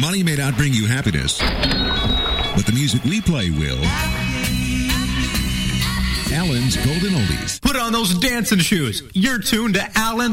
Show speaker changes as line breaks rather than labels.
Money may not bring you happiness, but the music we play will. Alan's Golden Oldies.
Put on those dancing shoes. You're tuned to Alan